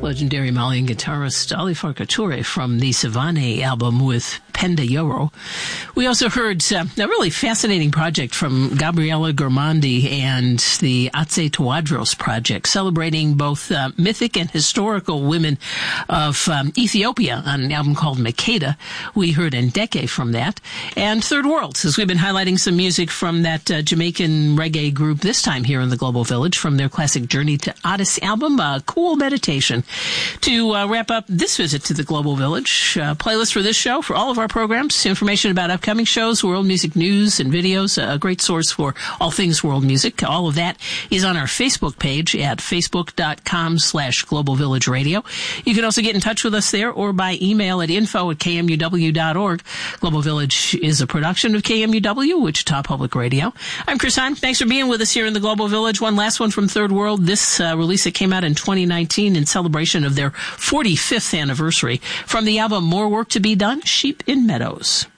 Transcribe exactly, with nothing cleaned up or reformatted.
Legendary Malian guitarist Ali Farka Touré from the Savane album with Penda Yoro. We also heard uh, a really fascinating project from Gabriela Gormandi and the Atse Tawadros project, celebrating both uh, mythic and historical women of um, Ethiopia on an album called Makeda. We heard Ndeke from that. And Third World, as we've been highlighting some music from that uh, Jamaican reggae group, this time here in the Global Village, from their classic Journey to Addis album, a cool meditation. To uh, wrap up this visit to the Global Village, uh, playlist for this show, for all of our programs, information about upcoming shows, world music news and videos, a great source for all things world music. All of that is on our Facebook page at facebook.com slash Global Village Radio. You can also get in touch with us there or by email at info at kmuw.org. Global Village is a production of K M U W, Wichita Public Radio. I'm Chris Heim. Thanks for being with us here in the Global Village. One last one from Third World. This uh, release that came out in twenty nineteen in celebration of their forty-fifth anniversary. From the album More Work to Be Done, Sheep in Meadows.